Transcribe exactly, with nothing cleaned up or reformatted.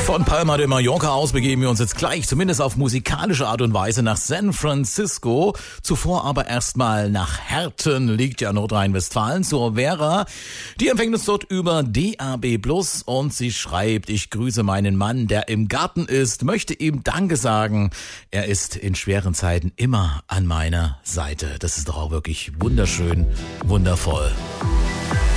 Von Palma de Mallorca aus begeben wir uns jetzt gleich, zumindest auf musikalische Art und Weise, nach San Francisco. Zuvor aber erstmal nach Herten, liegt ja Nordrhein-Westfalen, zur Vera. Die empfängt uns dort über D A B plus und sie schreibt: Ich grüße meinen Mann, der im Garten ist, möchte ihm Danke sagen. Er ist in schweren Zeiten immer an meiner Seite. Das ist doch auch wirklich wunderschön, wundervoll.